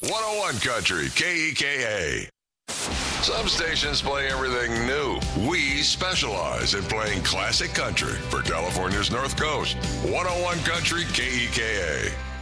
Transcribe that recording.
101 Country, KEKA. Some stations play everything new. We specialize in playing classic country for California's North Coast. 101 Country, KEKA.